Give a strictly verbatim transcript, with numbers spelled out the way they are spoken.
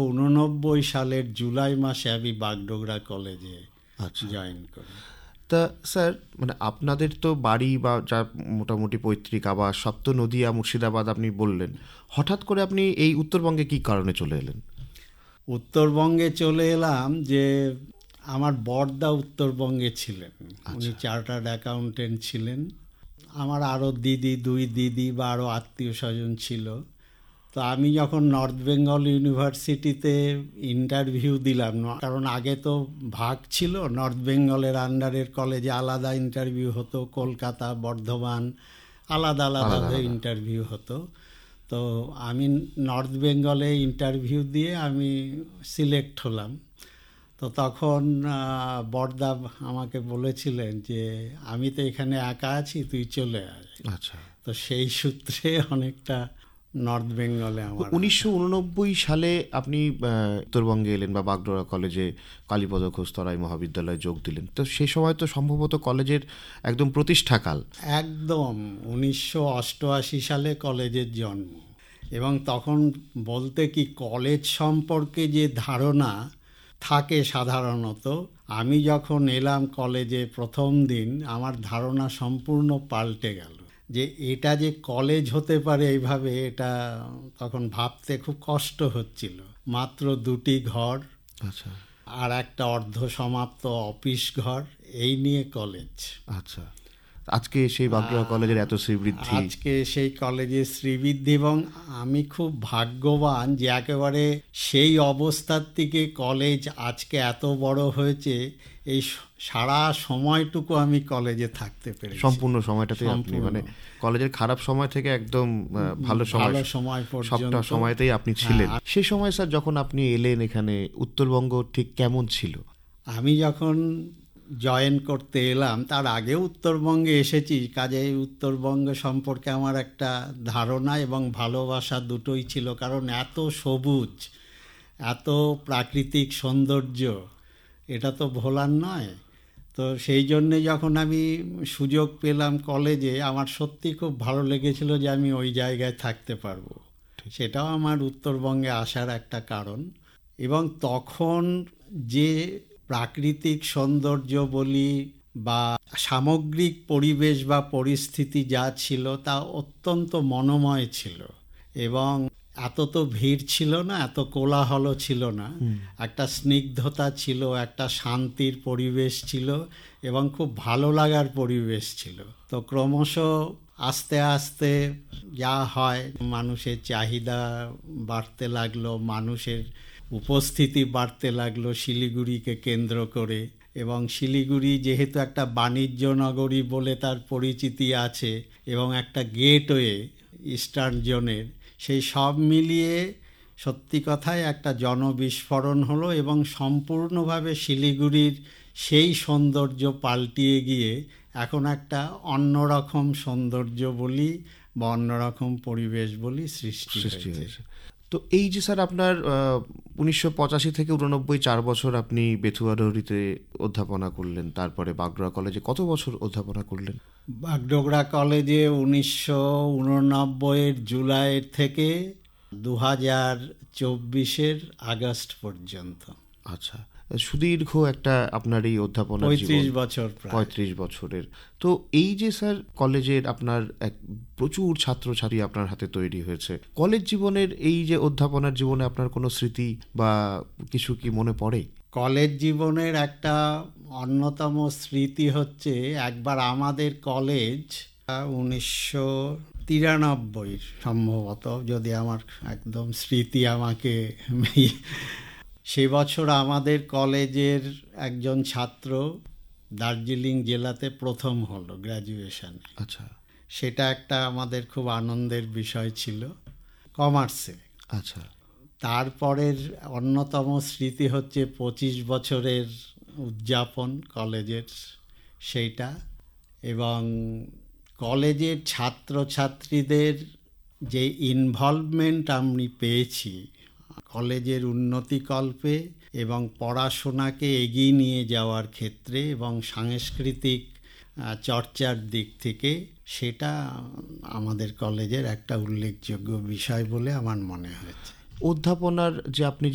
উননব্বই সালের জুলাই মাসে আমি বাগডোগরা কলেজে আচ্ছা জয়েন করি। তা স্যার, মানে আপনাদের তো বাড়ি বা যা মোটামুটি পৈতৃক আবাস সব তো নদিয়া মুর্শিদাবাদ আপনি বললেন, হঠাৎ করে আপনি এই উত্তরবঙ্গে কী কারণে চলে এলেন? উত্তরবঙ্গে চলে এলাম যে আমার বড়দা উত্তরবঙ্গে ছিলেন, উনি চার্টার্ড অ্যাকাউন্টেন্ট ছিলেন। আমার আরও দিদি, দুই দিদি বা আরও আত্মীয় স্বজন ছিল। তো আমি যখন নর্থ বেঙ্গল ইউনিভার্সিটিতে ইন্টারভিউ দিলাম, কারণ আগে তো ভাগ ছিল, নর্থ বেঙ্গলের আন্ডারের কলেজে আলাদা ইন্টারভিউ হতো, কলকাতা, বর্ধমান আলাদা আলাদাভাবে ইন্টারভিউ হতো। তো আমি নর্থ বেঙ্গলে ইন্টারভিউ দিয়ে আমি সিলেক্ট হলাম। তো তখন বড়দা আমাকে বলেছিলেন যে আমি তো এখানে একা আছি, তুই চলে আয়। আচ্ছা, তো সেই সূত্রে অনেকটা নর্থ বেঙ্গলে আমার। উনিশশো উননব্বই সালে আপনি উত্তরবঙ্গে এলেন বা বাগডোগরা কলেজে কালীপদ ঘোষ তরাই মহাবিদ্যালয়ে যোগ দিলেন। তো সেই সময় তো সম্ভবত কলেজের একদম প্রতিষ্ঠাকাল। একদম উনিশশো অষ্টআশি সালে কলেজের জন্ম, এবং তখন বলতে কি কলেজ সম্পর্কে যে ধারণা থাকে সাধারণত, আমি যখন এলাম কলেজে প্রথম দিন আমার ধারণা সম্পূর্ণ পাল্টে গেল। যে এটা যে কলেজ হতে পারে এইভাবে, এটা তখন ভাবতে খুব কষ্ট হচ্ছিল। মাত্র দুটি ঘর, আচ্ছা, আর একটা অর্ধ সমাপ্ত অফিস ঘর, এই নিয়ে কলেজ। আচ্ছা, আজকে সেই বাগডোগরা কলেজের এত শ্রীবৃদ্ধি, আজকে সেই কলেজের শ্রীবৃদ্ধি, এবং আমি খুব ভাগ্যবান যে একেবারে সেই অবস্থার থেকে কলেজ আজকে এত বড় হয়েছে। এই সারা সময়টুকু আমি কলেজে থাকতে পেরেছি, সম্পূর্ণ সময়টাতে আপনি মানে কলেজের খারাপ সময় থেকে একদম ভালো সময় সময় সবটা সময়তেই আপনি ছিলেন। সেই সময় স্যার যখন আপনি এলেন এখানে, উত্তরবঙ্গ ঠিক কেমন ছিল? আমি যখন জয়েন করতে এলাম তার আগে উত্তরবঙ্গে এসেছি, কাজেই উত্তরবঙ্গ সম্পর্কে আমার একটা ধারণা এবং ভালোবাসা দুটোই ছিল। কারণ এত সবুজ, এত প্রাকৃতিক সৌন্দর্য, এটা তো ভোলার নয়। তো সেই জন্যে যখন আমি সুযোগ পেলাম কলেজে, আমার সত্যি খুব ভালো লেগেছিল যে আমি ওই জায়গায় থাকতে পারবো। সেটাও আমার উত্তরবঙ্গে আসার একটা কারণ। এবং তখন যে প্রাকৃতিক সৌন্দর্য বলি বা সামগ্রিক পরিবেশ বা পরিস্থিতি যা ছিল তা অত্যন্ত মনোময় ছিল। এবং এত তো ভিড় ছিল না, এত কোলাহল ছিল না, একটা স্নিগ্ধতা ছিল, একটা শান্তির পরিবেশ ছিল এবং খুব ভালো লাগার পরিবেশ ছিল। তো ক্রমশ আস্তে আস্তে যা হয়, মানুষের চাহিদা বাড়তে লাগলো, মানুষের উপস্থিতি বাড়তে লাগলো শিলিগুড়িকে কেন্দ্র করে। এবং শিলিগুড়ি যেহেতু একটা বাণিজ্য নগরী বলে তার পরিচিতি আছে, এবং একটা গেটওয়ে ইস্টার্ন জোনের, সেই সব মিলিয়ে সত্যি কথায় একটা জনবিস্ফোরণ হলো এবং সম্পূর্ণভাবে শিলিগুড়ির সেই সৌন্দর্য পাল্টিয়ে গিয়ে এখন একটা অন্যরকম সৌন্দর্য বলি বা অন্যরকম পরিবেশ বলি সৃষ্টি হয়েছে। তো এই যে স্যার আপনার উনিশশো পঁচাশি থেকে উননব্বই চার বছর আপনি বেথুয়াডহরিতে অধ্যাপনা করলেন, তারপরে বাগডোগরা কলেজে কত বছর অধ্যাপনা করলেন? বাগডোগরা কলেজে উনিশশো উননব্বইয়ের জুলাইয়ের থেকে দু হাজার চব্বিশের আগস্ট পর্যন্ত। আচ্ছা, সুদীর্ঘ একটা আপনার এই অধ্যাপনা পঁয়ত্রিশ বছর পঁয়ত্রিশ বছরের। তো এই যে স্যার কলেজের আপনার এক প্রচুর ছাত্রছাত্রী আপনার হাতে তৈরি হয়েছে, কলেজ জীবনের এই যে অধ্যাপনার জীবনে আপনার কোনো স্মৃতি বা কিছু কি মনে পড়ে? কলেজ জীবনের একটা অন্যতম স্মৃতি হচ্ছে, একবার আমাদের কলেজ উনিশশো তিরানব্বই সম্ভবত, যদি আমার একদম স্মৃতি আমাকে, সে বছর আমাদের কলেজের একজন ছাত্র দার্জিলিং জেলাতে প্রথম হলো গ্র্যাজুয়েশন। আচ্ছা, সেটা একটা আমাদের খুব আনন্দের বিষয় ছিল, কমার্সে। আচ্ছা, তারপরের অন্যতম স্মৃতি হচ্ছে পঁচিশ বছরের উদযাপন কলেজের, সেইটা। এবং কলেজের ছাত্রছাত্রীদের যে ইনভলভমেন্ট আমি পেয়েছি কলেজের উন্নতিকল্পে এবং পড়াশোনাকে এগিয়ে নিয়ে যাওয়ার ক্ষেত্রে এবং সাংস্কৃতিক চর্চার দিক থেকে, সেটা আমাদের কলেজের একটা উল্লেখযোগ্য বিষয় বলে আমার মনে হয়েছে। অধ্যাপনার যে আপনি